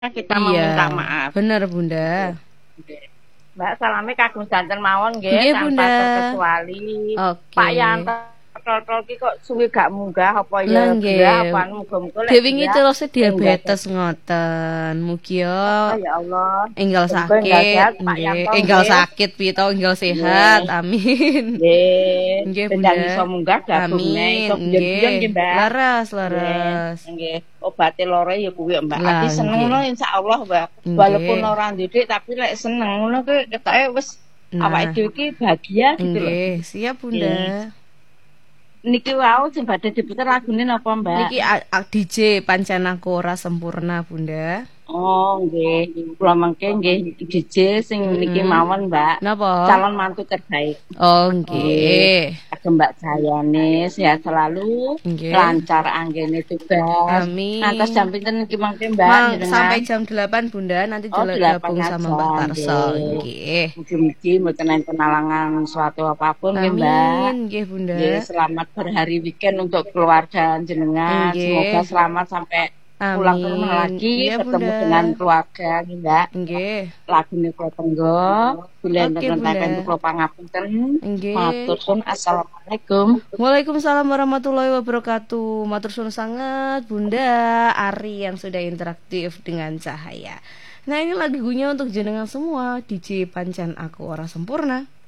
kita Iya, meminta maaf. bener Bunda. Nggih. Mbak salame kagem santen mawon nggih Nggih tanpa Bunda. terkecuali. Oke. Pak Yanto tol-tol ki kok suwi gak munggah apa Lah ya gerah nggih. apa muga-muga lek Dewi gerah terusé enggak diabetes ngoten. Mugi yo oh ya Allah enggal muga enggak sakit, sehat Pak nggih. Yanto Enggal nggih sakit piye to enggal sehat. nggih Amin. nggih Nggih bendang iso Bunda. munggah gabungne Amin. iso guyon-guyon Nggih. nggih Mbak Leres, nggih leres. nggih obate loro ya kuwi Mbak ati Lah seneng nggih. ngono insyaallah Mbak walaupun Nggih. ora ndidik tapi lek seneng ngono ki ketoke wis awake Nah, dhewe ki bahagia gitu loh nggih. Siap Bunda. nggih niki wau sing badhe diputer lagune napa Mbak Niki DJ pancen aku ora sempurna Bunda. Oh, nggih. Kula mengke nggih DJ sing niki mawon, Mbak. Napa? Calon mantu terbaik. Oh Nggih. nggih. Kagem Mbak Jayane sehat selalu, Nggih. lancar anggene tugas. Ngantos Amin. jam pinten niki mangke, Mbak, Sampai jenengan? jam 8 Bunda, nanti Oh, 8 gabung sama Mbak aja, Tarso. nggih. Nggih. Mugi-mugi mboten enten halangan suatu apapun nggih, Mbak. Amin, nggih Nggih, Bunda. selamat berhari weekend untuk keluarga jenengan. Semoga Nggih. selamat sampai pulang ke rumah Amin. lagi, Iya bertemu Bunda. dengan keluarga, Mbak. Nggih. Lagune kula tenggo, kula Oke enten-enten Bunda. kula pangapunten. Nggih. Matur suwun. Assalamualaikum. Waalaikumsalam warahmatullahi wabarakatuh. Matur suwun sangat Bunda Ari yang sudah interaktif dengan Cahaya. Nah ini lagunya untuk jenengan semua DJ Pancen Aku Ora Sempurna.